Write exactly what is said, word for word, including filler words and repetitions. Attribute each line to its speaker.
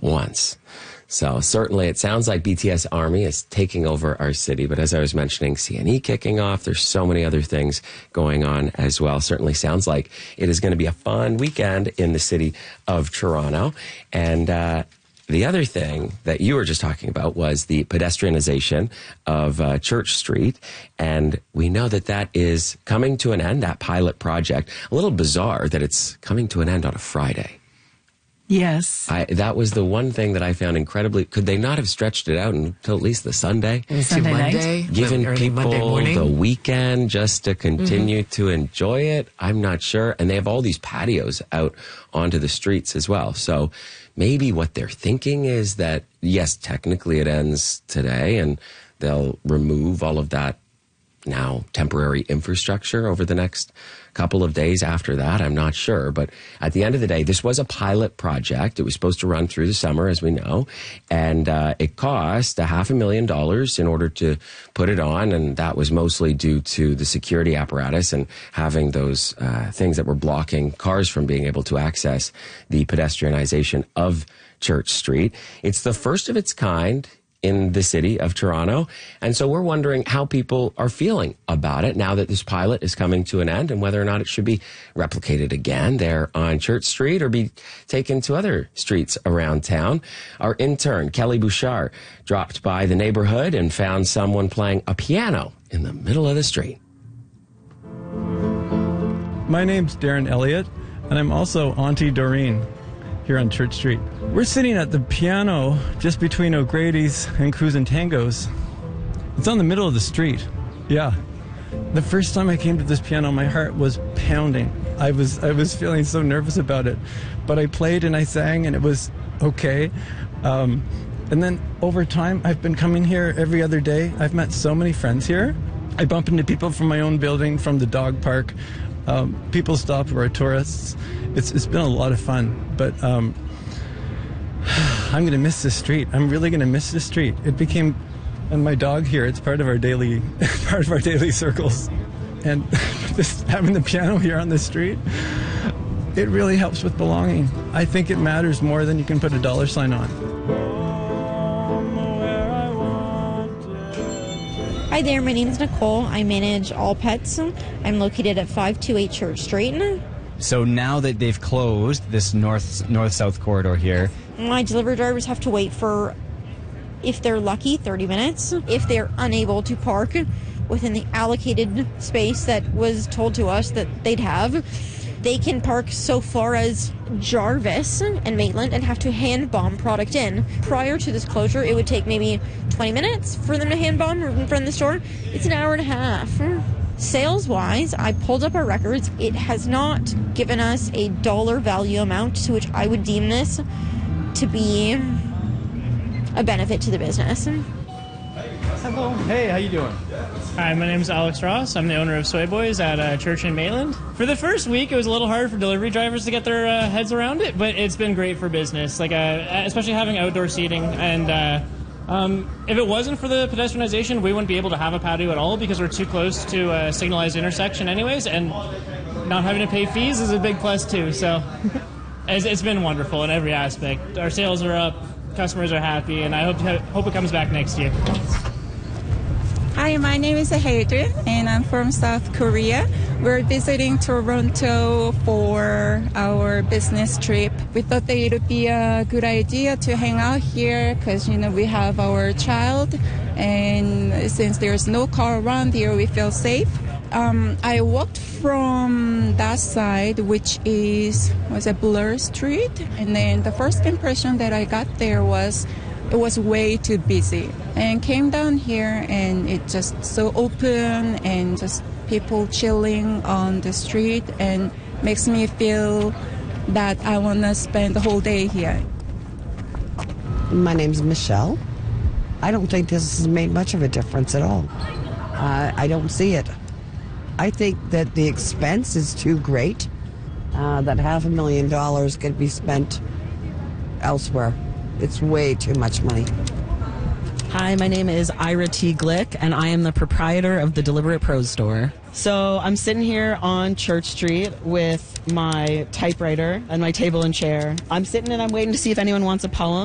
Speaker 1: once. So certainly it sounds like B T S Army is taking over our city. But as I was mentioning, C N E kicking off. There's so many other things going on as well. Certainly sounds like it is going to be a fun weekend in the city of Toronto. And uh, the other thing that you were just talking about was the pedestrianization of uh, Church Street. And we know that that is coming to an end, that pilot project. A little bizarre that it's coming to an end on a Friday.
Speaker 2: Yes.
Speaker 1: I, that was the one thing that I found incredibly... Could they not have stretched it out until at least the Sunday?
Speaker 2: Sunday
Speaker 3: Monday,
Speaker 2: night?
Speaker 1: Given
Speaker 3: early Monday
Speaker 1: people
Speaker 3: morning.
Speaker 1: the weekend just to continue mm-hmm. to enjoy it? I'm not sure. And they have all these patios out onto the streets as well. So maybe what they're thinking is that, yes, technically it ends today and they'll remove all of that now temporary infrastructure over the next couple of days after that. I'm not sure. But at the end of the day, this was a pilot project. It was supposed to run through the summer, as we know. And uh, it cost a half a million dollars in order to put it on. And that was mostly due to the security apparatus and having those uh, things that were blocking cars from being able to access the pedestrianization of Church Street. It's the first of its kind in the city of Toronto. And so we're wondering how people are feeling about it now that this pilot is coming to an end and whether or not it should be replicated again there on Church Street or be taken to other streets around town. Our intern, Kelly Bouchard, dropped by the neighborhood and found someone playing a piano in the middle of the street.
Speaker 4: My name's Darren Elliott, and I'm also Auntie Doreen here on Church Street. We're sitting at the piano just between O'Grady's and Cruz and Tango's. It's on the middle of the street. Yeah. The first time I came to this piano, my heart was pounding. I was I was feeling so nervous about it. But I played and I sang and it was okay. Um, and then over time, I've been coming here every other day. I've met so many friends here. I bump into people from my own building, from the dog park. Um, people stop who are tourists. It's it's been a lot of fun, but um, I'm going to miss this street. I'm really going to miss this street. It became, and my dog here. It's part of our daily, part of our daily circles, and this having the piano here on the street, it really helps with belonging. I think it matters more than you can put a dollar sign on.
Speaker 5: Hi there, my name is Nicole. I manage All Pets. I'm located at five two eight Church Street.
Speaker 6: So now that they've closed this north north-south corridor here,
Speaker 5: my delivery drivers have to wait for, if they're lucky, thirty minutes. If they're unable to park within the allocated space that was told to us that they'd have, they can park so far as Jarvis and Maitland and have to hand bomb product in. Prior to this closure, it would take maybe twenty minutes for them to hand bomb in front of the store. It's an hour and a half. Sales-wise, I pulled up our records. It has not given us a dollar value amount to which I would deem this to be a benefit to the business.
Speaker 4: Hello. Hey, how you doing?
Speaker 7: Hi, my name is Alex Ross. I'm the owner of Soy Boys at uh, Church in Maitland. For the first week, it was a little hard for delivery drivers to get their uh, heads around it, but it's been great for business, like uh, especially having outdoor seating. And uh, um, if it wasn't for the pedestrianization, we wouldn't be able to have a patio at all because we're too close to a signalized intersection anyways, and not having to pay fees is a big plus too. So it's, it's been wonderful in every aspect. Our sales are up, customers are happy, and I hope, hope it comes back next year.
Speaker 8: Hi, my name is Haedrin, and I'm from South Korea. We're visiting Toronto for our business trip. We thought that it would be a good idea to hang out here because, you know, we have our child, and since there's no car around here, we feel safe. Um, I walked from that side, which is was a Bloor Street, and then the first impression that I got there was it was way too busy, and came down here and it just so open and just people chilling on the street, and makes me feel that I want to spend the whole day here.
Speaker 9: My name's Michelle. I don't think this has made much of a difference at all. Uh, I don't see it. I think that the expense is too great, uh, that half a million dollars could be spent elsewhere. It's way too much money.
Speaker 10: Hi, my name is Ira T. Glick, and I am the proprietor of the Deliberate Prose Store. So I'm sitting here on Church Street with my typewriter and my table and chair. I'm sitting and I'm waiting to see if anyone wants a poem.